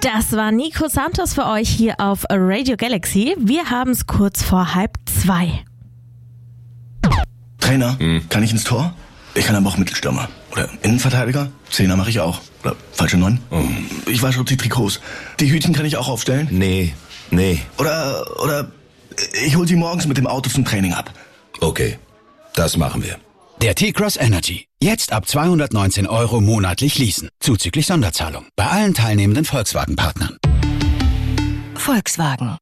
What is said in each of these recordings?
Das war Nico Santos für euch hier auf Radio Galaxy. Wir haben es kurz vor 1:30. Trainer, kann ich ins Tor? Ich kann aber auch Mittelstürmer. Oder Innenverteidiger? Zehner mache ich auch. Oder falsche 9? Ich wasche die Trikots. Die Hütchen kann ich auch aufstellen? Nee. Oder ich hol sie morgens mit dem Auto zum Training ab. Okay, das machen wir. Der T-Cross Energy. Jetzt ab 219 € monatlich leasen. Zuzüglich Sonderzahlung. Bei allen teilnehmenden Volkswagen-Partnern. Volkswagen.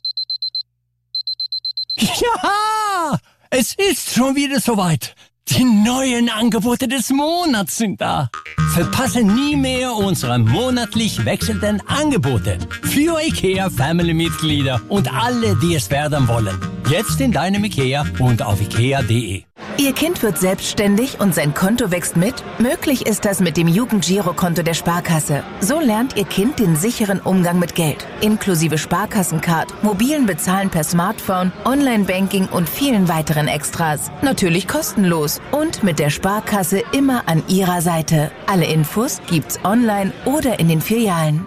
Ja, es ist schon wieder soweit. Die neuen Angebote des Monats sind da. Verpasse nie mehr unsere monatlich wechselnden Angebote. Für IKEA-Family-Mitglieder und alle, die es werden wollen. Jetzt in deinem IKEA und auf ikea.de. Ihr Kind wird selbstständig und sein Konto wächst mit? Möglich ist das mit dem Jugendgirokonto der Sparkasse. So lernt Ihr Kind den sicheren Umgang mit Geld. Inklusive Sparkassencard, mobilen Bezahlen per Smartphone, Online-Banking und vielen weiteren Extras. Natürlich kostenlos und mit der Sparkasse immer an Ihrer Seite. Alle Infos gibt's online oder in den Filialen.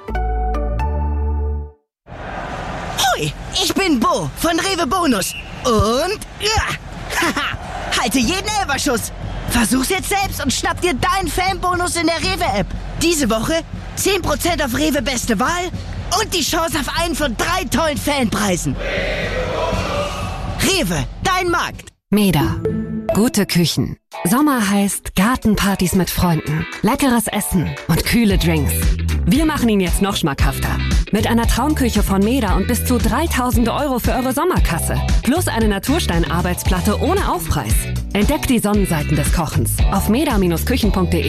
Hoi, ich bin Bo von Rewe Bonus. Und haha, halte jeden Elferschuss. Versuch's jetzt selbst und schnapp dir deinen Fanbonus in der Rewe-App. Diese Woche 10% auf Rewe Beste Wahl und die Chance auf einen von 3 tollen Fanpreisen. Rewe, dein Markt. Meda. Gute Küchen. Sommer heißt Gartenpartys mit Freunden, leckeres Essen und kühle Drinks. Wir machen ihn jetzt noch schmackhafter. Mit einer Traumküche von Meda und bis zu 3.000 € für eure Sommerkasse. Plus eine Naturstein-Arbeitsplatte ohne Aufpreis. Entdeckt die Sonnenseiten des Kochens auf meda-küchen.de.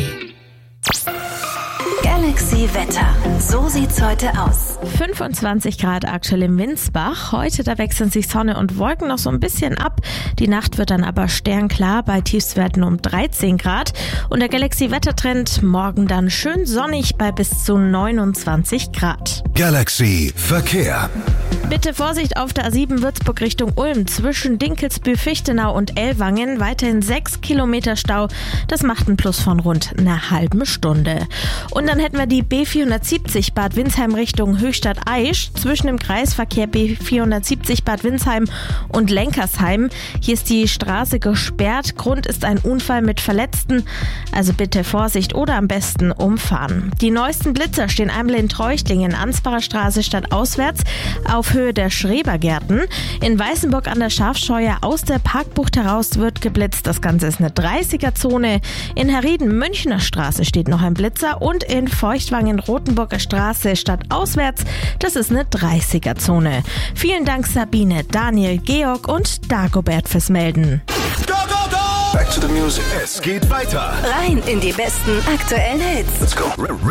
Galaxy Wetter. So sieht's heute aus. 25 Grad aktuell in Winsbach. Heute, da wechseln sich Sonne und Wolken noch so ein bisschen ab. Die Nacht wird dann aber sternklar bei Tiefstwerten um 13 Grad. Und der Galaxy-Wettertrend morgen dann schön sonnig bei bis zu 29 Grad. Galaxy Verkehr. Bitte Vorsicht auf der A7 Würzburg Richtung Ulm zwischen Dinkelsbühl, Fichtenau und Ellwangen. Weiterhin 6 Kilometer Stau. Das macht einen Plus von rund einer halben Stunde. Und dann hätten wir die B470 Bad Windsheim Richtung Höchstadt-Aisch zwischen dem Kreisverkehr B470 Bad Windsheim und Lenkersheim. Hier ist die Straße gesperrt. Grund ist ein Unfall mit Verletzten. Also bitte Vorsicht oder am besten umfahren. Die neuesten Blitzer stehen einmal in Treuchtlingen, Ansbacher Straße stadtauswärts auf Höhe der Schrebergärten. In Weißenburg an der Schafscheuer aus der Parkbucht heraus wird geblitzt. Das Ganze ist eine 30er-Zone. In Herrieden Münchner Straße steht noch ein Blitzer und in Feuchtwangen Rotenburger Straße stadtauswärts. Das ist eine 30er-Zone. Vielen Dank Sabine, Daniel, Georg und Dagobert fürs Melden. Go, go, go! Back to the music. Es geht weiter. Rein in die besten aktuellen Hits. Let's go.